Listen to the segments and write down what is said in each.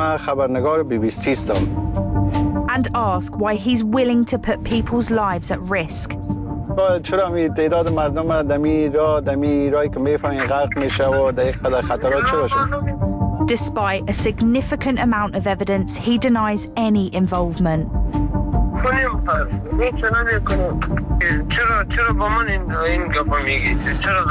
من خبرنگار BBC هستم. And ask why he's willing to put people's lives at risk. چرا می تعداد مردم دمی رای که میفهمین غرق میشه و در قدر خطرات چرا شد؟ Despite a significant amount of evidence, he denies any involvement. چرا با من این گپا میگی؟ چرا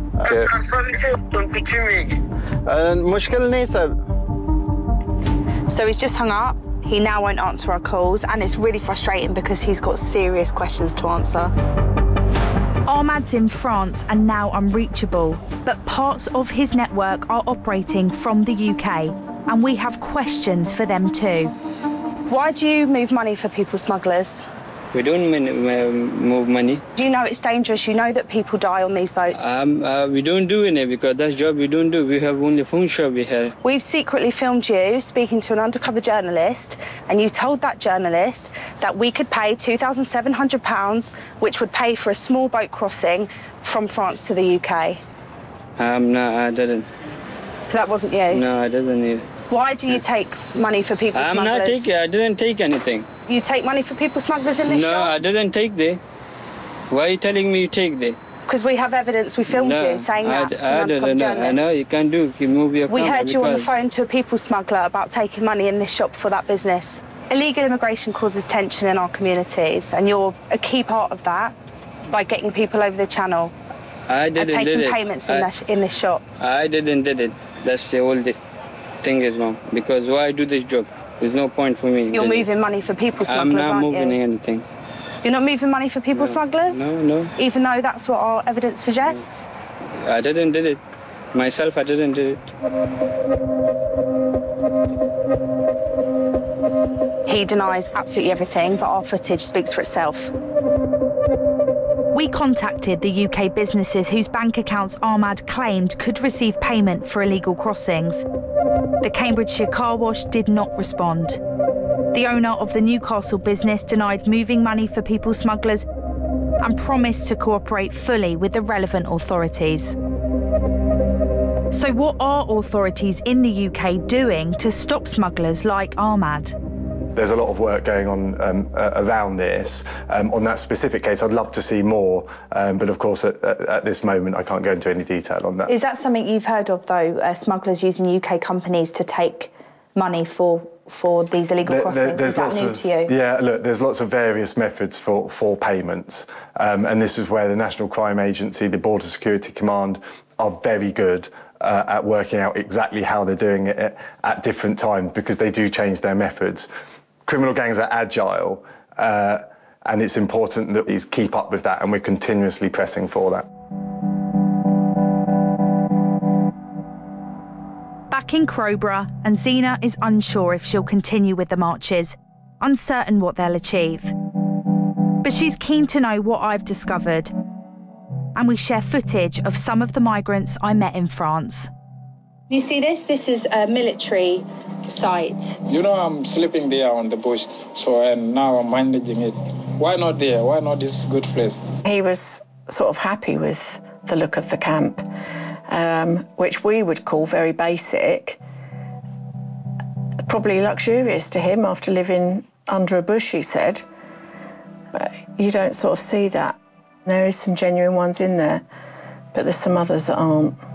زنده؟ مشکل نیست. So he's just hung up. He now won't answer our calls, and it's really frustrating because he's got serious questions to answer. Ahmad's in France and now unreachable, but parts of his network are operating from the UK, and we have questions for them too. Why do you move money for people smugglers? We don't move money. Do you know it's dangerous? You know that people die on these boats? We don't do it because that's job we don't do. We have only phone shop we have. We've secretly filmed you speaking to an undercover journalist, and you told that journalist that we could pay £2,700, which would pay for a small boat crossing from France to the UK. No, I didn't. So that wasn't you? No, I didn't need it. Why do you take money for people smugglers? I'm not taking. I didn't take anything. You take money for people smugglers in this shop? No, I didn't take the. Why are you telling me you take the? Because we have evidence. We filmed you saying that to an undercover journalist. I know you can't do. You move your camera. We heard you on the phone to a people smuggler about taking money in this shop for that business. Illegal immigration causes tension in our communities, and you're a key part of that by getting people over the channel. I didn't and did taking it. payments in this shop. I didn't did it. That's the whole thing is wrong. Because why do this job? There's no point for me. You're moving money for people smugglers, I'm not moving you? anything. You're not moving money for people smugglers? No. Even though that's what our evidence suggests? I didn't did it. Myself, I didn't did it. He denies absolutely everything, but our footage speaks for itself. We contacted the UK businesses whose bank accounts Ahmad claimed could receive payment for illegal crossings. The Cambridgeshire car wash did not respond. The owner of the Newcastle business denied moving money for people smugglers and promised to cooperate fully with the relevant authorities. So what are authorities in the UK doing to stop smugglers like Ahmad? There's a lot of work going on around this. On that specific case, I'd love to see more, but of course, at this moment, I can't go into any detail on that. Is that something you've heard of, though, smugglers using UK companies to take money for these illegal crossings? Is that new to you? Yeah, look, there's lots of various methods for payments, and this is where the National Crime Agency, the Border Security Command, are very good at working out exactly how they're doing it at different times, because they do change their methods. Criminal gangs are agile, and it's important that we keep up with that, and we're continuously pressing for that. Back in Crowborough, and Zena is unsure if she'll continue with the marches, uncertain what they'll achieve. But she's keen to know what I've discovered, and we share footage of some of the migrants I met in France. You see this? This is a military site. You know, I'm sleeping there on the bush, and now I'm managing it. Why not there? Why not this good place? He was sort of happy with the look of the camp, which we would call very basic, probably luxurious to him after living under a bush, he said. But you don't sort of see that. There is some genuine ones in there, but there's some others that aren't.